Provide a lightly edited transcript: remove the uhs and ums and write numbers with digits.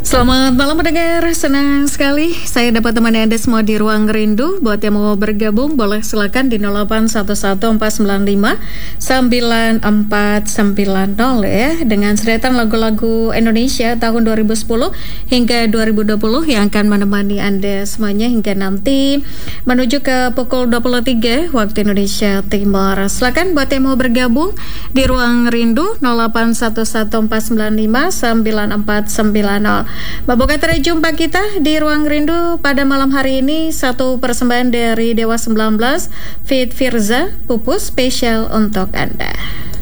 Selamat malam pendengar, senang sekali saya dapat temani Anda semua di Ruang Rindu. Buat yang mau bergabung boleh silakan di 0811459490 ya, dengan seretan lagu-lagu Indonesia tahun 2010 hingga 2020 yang akan menemani Anda semuanya hingga nanti menuju ke pukul 23 waktu Indonesia Timur. Silakan buat yang mau bergabung di Ruang Rindu 0811459490. Bapak jumpa kita di Ruang Rindu pada malam hari ini. Satu persembahan dari Dewa 19 Fit Firza Pupus spesial untuk Anda.